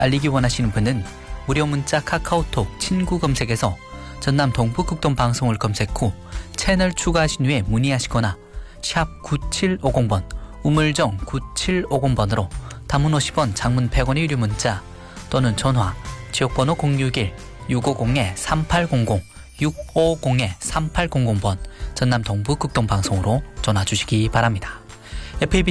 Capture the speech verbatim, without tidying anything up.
알리기 원하시는 분은 무료 문자 카카오톡 친구 검색에서 전남 동부극동 방송을 검색 후 채널 추가하신 후에 문의하시거나 샵 구칠오공 번 우물정 구칠오공 번으로 단문 오십 원, 장문 백 원의 유료 문자 또는 전화 지역번호 공육일 육오공 삼팔공공 육오공 삼팔공공 번 전남 동부극동 방송으로 전화 주시기 바랍니다. 에프에이비씨